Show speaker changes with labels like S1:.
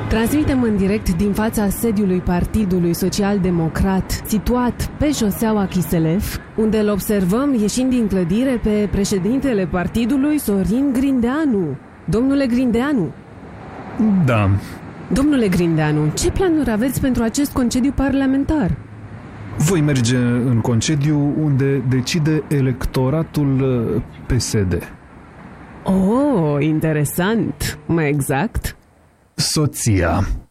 S1: Transmitem în direct din fața sediului Partidului Social-Democrat, situat pe șoseaua Chiselev, unde îl observăm ieșind din clădire pe președintele partidului, Sorin Grindeanu. Domnule Grindeanu.
S2: Da.
S1: Domnule Grindeanu, ce planuri aveți pentru acest concediu parlamentar?
S2: Voi merge în concediu unde decide electoratul PSD.
S1: Oh, interesant. Mai exact?
S2: Soția.